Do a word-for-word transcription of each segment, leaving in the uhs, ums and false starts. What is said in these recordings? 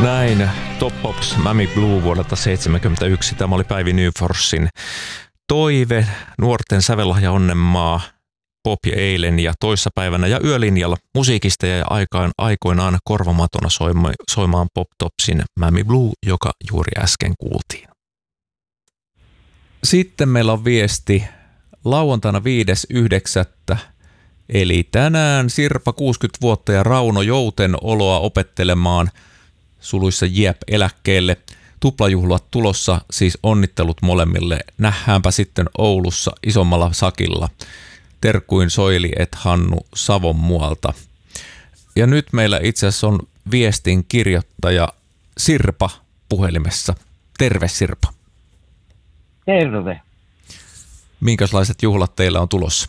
Näin Top Pops Mammy Blue vuodelta seitsemänkymmentäyksi. Tämä oli Päivi Nyforsin toive, nuorten sävellahja onnenmaa, pop ja eilen ja toissapäivänä ja yölinjalla musiikista ja aikaan, aikoinaan korvamatona soima, soimaan Pop Topsin Mammy Blue, joka juuri äsken kuultiin. Sitten meillä on viesti lauantaina viides yhdeksättä eli tänään Sirpa kuusikymmentä vuotta ja Rauno Jouten oloa opettelemaan suluissa Jep eläkkeelle. Tuplajuhlat tulossa, siis onnittelut molemmille. Nähdäänpä sitten Oulussa isommalla sakilla. Terkkuin Soili et Hannu Savon muualta. Ja nyt meillä itse asiassa on viestin kirjoittaja Sirpa puhelimessa. Terve Sirpa. Terve. Minkälaiset juhlat teillä on tulossa?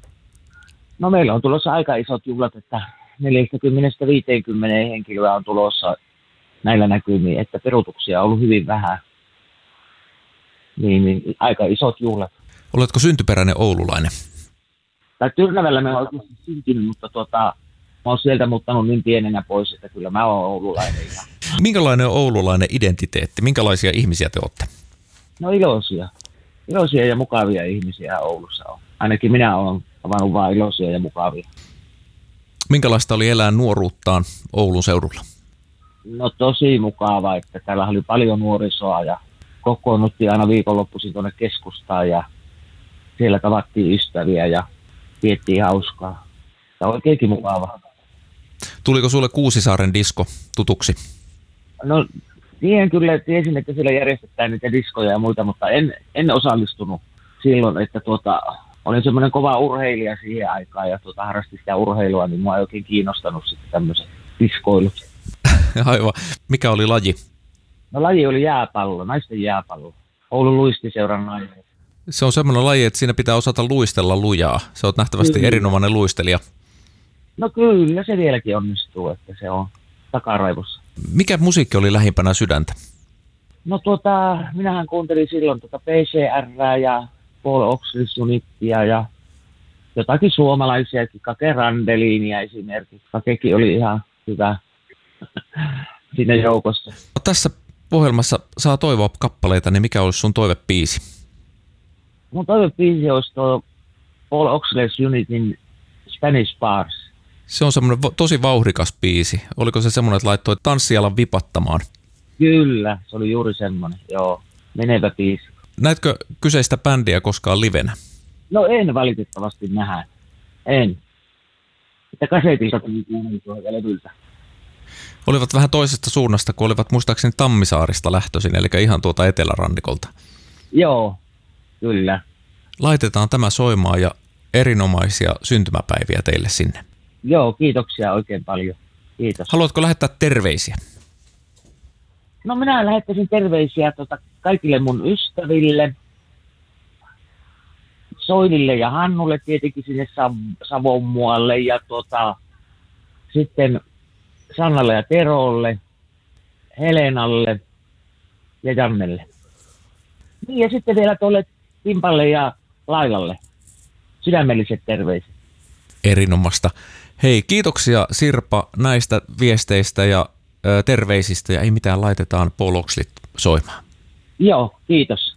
No meillä on tulossa aika isot juhlat, että neljäkymmentä viisikymmentä henkilöä on tulossa näillä näkymiin, että peruutuksia on ollut hyvin vähän. Niin, niin aika isot juhlat. Oletko syntyperäinen oululainen? Tai Tyrnävällä me olen syntynyt, mutta tuota, mä oon sieltä muuttanut niin pienenä pois, että kyllä mä oon oululainen. Minkälainen on oululainen identiteetti? Minkälaisia ihmisiä te olette? No iloisia. Iloisia ja mukavia ihmisiä Oulussa on. Ainakin minä olen avannut vaan iloisia ja mukavia. Minkälaista oli elää nuoruuttaan Oulun seudulla? No tosi mukava, että täällä oli paljon nuorisoa ja kokoonnuttiin aina viikonloppuisin tuonne keskustaan ja siellä tavattiin ystäviä ja piettiin hauskaa. Tämä on oikeinkin mukava. Tuliko sulle Kuusisaaren disko tutuksi? No tiedän kyllä, tiesin, että siellä järjestetään niitä diskoja ja muita, mutta en, en osallistunut silloin, että tuota, olin semmoinen kova urheilija siihen aikaan ja tuota, harrastin sitä urheilua, niin mua ei oikein kiinnostanut sitten tämmöiset diskoilut. Aivan. Mikä oli laji? No laji oli jääpallo, naisten jääpallo. Oulun luistiseuran nainen. Se on semmoinen laji, että siinä pitää osata luistella lujaa. Sä oot nähtävästi kyllä erinomainen luistelija. No kyllä, se vieläkin onnistuu, että se on takaraivossa. Mikä musiikki oli lähimpänä sydäntä? No tuota, minähän kuuntelin silloin tuota P C R ja Paul Oxley Sunittia ja jotakin suomalaisiakin, Kake Randelinia esimerkiksi. Kakekin oli ihan hyvä siinä joukossa. No, tässä ohjelmassa saa toivoa kappaleita, niin mikä olisi sun toivebiisi? Mun toivebiisi olisi tuo Paul Oxley Sunitin Spanish Bars. Se on semmoinen tosi vauhdikas biisi. Oliko se semmoinen, että laittoi tanssialan vipattamaan? Kyllä, se oli juuri semmoinen, joo, menevä biisi. Näetkö kyseistä bändiä koskaan livenä? No en valitettavasti nähdä, en. Että kasetilta tuli kuunneltua ja levyltä. Olivat vähän toisesta suunnasta, kun olivat muistaakseni Tammisaarista lähtöisin, eli ihan tuota etelärannikolta. Joo, kyllä. Laitetaan tämä soimaan ja erinomaisia syntymäpäiviä teille sinne. Joo, kiitoksia oikein paljon. Kiitos. Haluatko lähettää terveisiä? No minä lähettäisin terveisiä tota, kaikille mun ystäville, Soilille ja Hannulle tietenkin sinne Sav- Savonmualle ja tota, sitten Sannalle ja Terolle, Helenalle ja Jannelle. Niin ja sitten vielä tuolle Timpalle ja Lailalle. Sydämelliset terveiset. Erinomasta. Hei, kiitoksia Sirpa näistä viesteistä ja ö, terveisistä ja ei mitään, laitetaan Paul Oxley soimaan. Joo, kiitos.